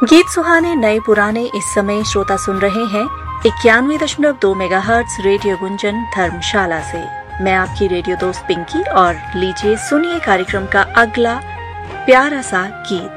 गीत सुहाने नए पुराने इस समय श्रोता सुन रहे हैं 91.2 मेगाहर्ट्ज रेडियो गुंजन धर्मशाला से। मैं आपकी रेडियो दोस्त पिंकी और लीजिए सुनिए कार्यक्रम का अगला प्यारा सा गीत।